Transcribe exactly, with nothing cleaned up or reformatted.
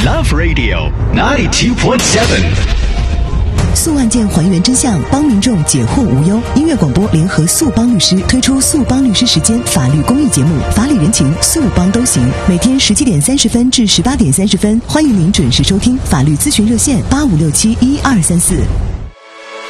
Love Radio ninety-two point seven。 诉案件还原真相，帮民众解惑无忧。音乐广播联合速帮律师推出速帮律师时间法律公益节目，法理人情，速帮都行。每天十七点三十分至十八点三十分，欢迎您准时收听。法律咨询热线八五六七一二三四。